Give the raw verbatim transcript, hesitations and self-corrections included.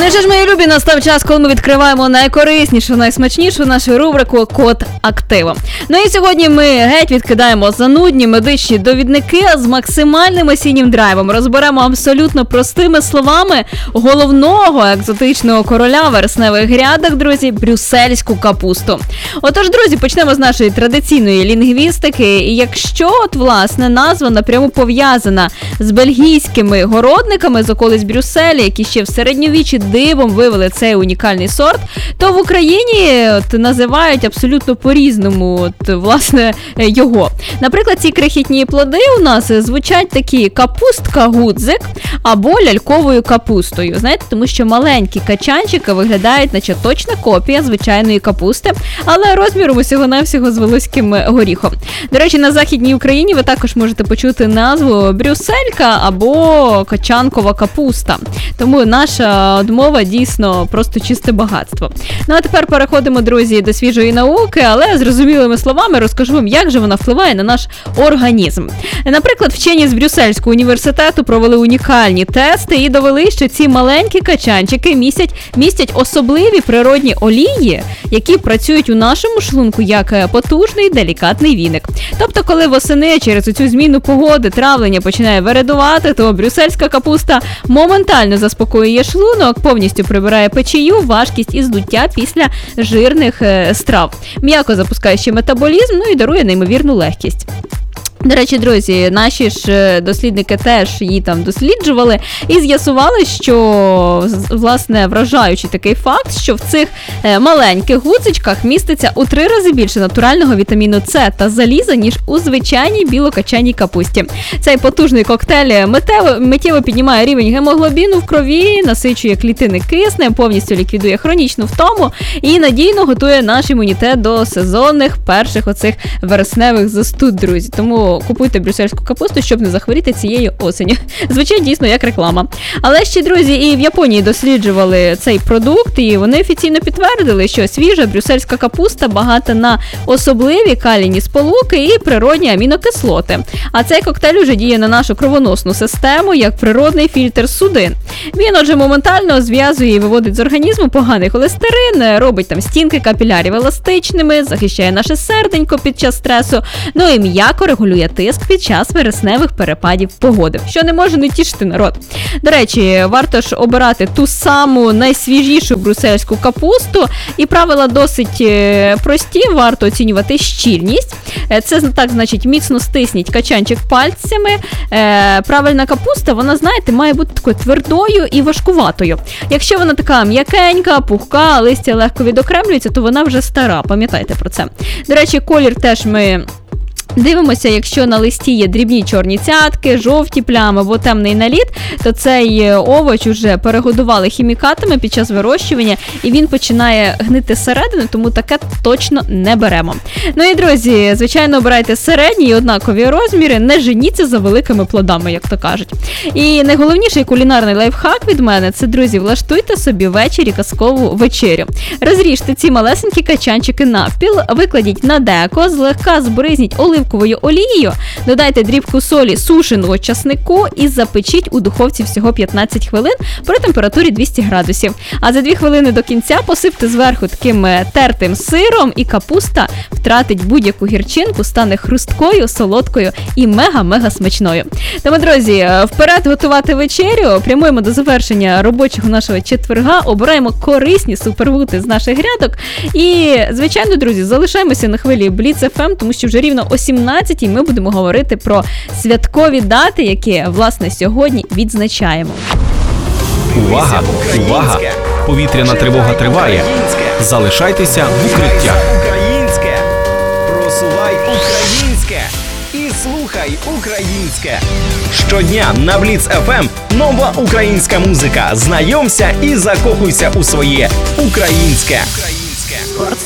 Ну що ж, мої любі, настав час, коли ми відкриваємо найкориснішу, найсмачнішу нашу рубрику «Код активу». Ну і сьогодні ми геть відкидаємо занудні медичні довідники з максимальним осіннім драйвом. Розберемо абсолютно простими словами головного екзотичного короля вересневих грядок, друзі, брюссельську капусту. Отож, друзі, почнемо з нашої традиційної лінгвістики. І якщо, от, власне, назва напряму пов'язана з бельгійськими городниками з околиць Брюсселя, які ще в середньовіччі дивом вивели цей унікальний сорт, то в Україні от, називають абсолютно по-різному, от, власне, його. Наприклад, ці крихітні плоди у нас звучать такі: капустка-гудзик або ляльковою капустою. Знаєте, тому що маленькі качанчики виглядають, наче точна копія звичайної капусти, але розміром усього-навсього з волоським горіхом. До речі, на Західній Україні ви також можете почути назву брюсселька або качанкова капуста. Тому наша мова дійсно просто чисте багатство. Ну а тепер переходимо, друзі, до свіжої науки, але зрозумілими словами розкажу вам, як же вона впливає на наш організм. Наприклад, вчені з Брюссельського університету провели унікальні тести і довели, що ці маленькі качанчики містять, містять особливі природні олії, які працюють у нашому шлунку як потужний делікатний віник. Тобто, коли восени через цю зміну погоди травлення починає вередувати, то брюссельська капуста моментально заспокоює шлунок, повністю прибирає печію, важкість і здуття після жирних е, страв. М'яко запускає ще метаболізм, ну і дарує неймовірну легкість. До речі, друзі, наші ж дослідники теж її там досліджували і з'ясували, що, власне, вражаючий такий факт, що в цих маленьких гудзичках міститься у три рази більше натурального вітаміну С та заліза, ніж у звичайній білокачаній капусті. Цей потужний коктейль миттєво, миттєво піднімає рівень гемоглобіну в крові, насичує клітини киснем, повністю ліквідує хронічну втому і надійно готує наш імунітет до сезонних перших оцих вересневих застуд, друзі. Тому купуйте брюссельську капусту, щоб не захворіти цією осені. Звучить дійсно як реклама. Але ще, друзі, і в Японії досліджували цей продукт, і вони офіційно підтвердили, що свіжа брюссельська капуста багата на особливі калійні сполуки і природні амінокислоти. А цей коктейль уже діє на нашу кровоносну систему як природний фільтр судин. Він, отже, моментально зв'язує і виводить з організму поганий холестерин, робить там стінки капілярів еластичними, захищає наше серденько під час стресу, ну і м'яко регулює тиск під час вересневих перепадів погоди, що не може не тішити народ. До речі, варто ж обирати ту саму найсвіжішу брюссельську капусту, і правила досить прості, варто оцінювати щільність. Це так, значить, міцно стисніть качанчик пальцями. Правильна капуста, вона, знаєте, має бути такою твердою і важкуватою. Якщо вона така м'якенька, пухка, листя легко відокремлюється, то вона вже стара, пам'ятайте про це. До речі, колір теж ми дивимося, якщо на листі є дрібні чорні цятки, жовті плями або темний наліт, то цей овоч уже перегодували хімікатами під час вирощування, і він починає гнити зсередини, тому таке точно не беремо. Ну і, друзі, звичайно, обирайте середні і однакові розміри, не женіться за великими плодами, як то кажуть. І найголовніший кулінарний лайфхак від мене – це, друзі, влаштуйте собі ввечері казкову вечерю. Розріжте ці малесенькі качанчики навпіл, викладіть на деко, злегка збризніть оливковою олією, додайте дрібку солі, сушеного часнику і запечіть у духовці всього п'ятнадцять хвилин при температурі двісті градусів. А за дві хвилини до кінця посипте зверху таким тертим сиром, і капуста втратить будь-яку гірчинку, стане хрусткою, солодкою і мега-мега смачною. Тому, друзі, вперед готувати вечерю, прямуємо до завершення робочого нашого четверга, обираємо корисні суперфуди з наших грядок і, звичайно, друзі, залишаємося на хвилі Бліц еф ем, тому що вже рівно о сімнадцятій ми будемо говорити про святкові дати, які, власне, сьогодні відзначаємо. Увага! Увага! Повітряна тривога триває. Залишайтеся в укриттях. Українське. Просувай українське. І слухай українське. Щодня на Бліц еф ем нова українська музика. Знайомся і закохуйся у своє українське.